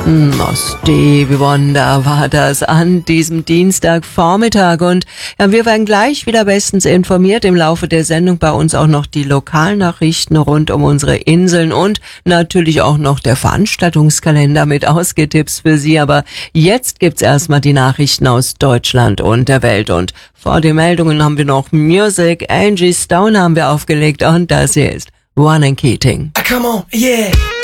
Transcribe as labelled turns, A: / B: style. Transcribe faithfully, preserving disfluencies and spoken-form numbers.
A: Stevie Wonder war das an diesem Dienstagvormittag und ja, wir werden gleich wieder bestens informiert. Im Laufe der Sendung bei uns auch noch die Lokalnachrichten rund um unsere Inseln und natürlich auch noch der Veranstaltungskalender mit Ausgetipps für Sie. Aber jetzt gibt's erstmal die Nachrichten aus Deutschland und der Welt und vor den Meldungen haben wir noch Music. Angie Stone haben wir aufgelegt und das hier ist Ronan Keating.
B: Come on, yeah.